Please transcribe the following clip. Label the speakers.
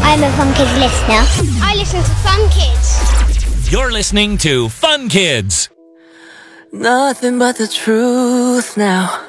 Speaker 1: I'm a Fun Kids listener. I listen to Fun Kids.
Speaker 2: You're listening to Fun Kids.
Speaker 3: Nothing but the truth now.